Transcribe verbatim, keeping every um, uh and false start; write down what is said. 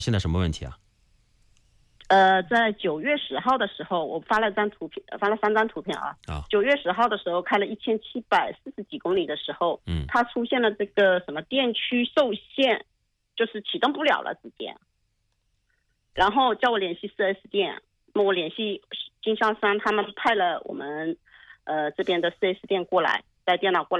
现在什么问题啊？ 呃，在九月十号的时候，我发了张图片，发了三张图片啊。 啊， 九月十号的时候开了一千七百四十几公里的时候， 嗯， 它出现了这个什么电驱受限，就是启动不了了直接。然后叫我联系 四 S 店，那么我联系经销商，他们派了我们呃这边的 四 S 店过来，带电脑过来。